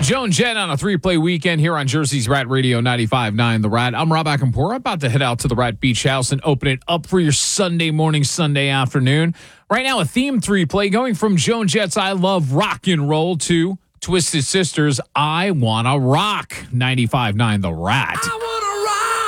Joe and Jen on a 3-play weekend here on Jersey's Rat Radio 95.9 The Rat. I'm Rob Akampora, about to head out to the Rat Beach House and open it up for your Sunday morning, Sunday afternoon. Right now, a theme 3-play going from Joan Jett's I Love Rock and Roll to Twisted Sister's I Wanna Rock. 95.9 The Rat.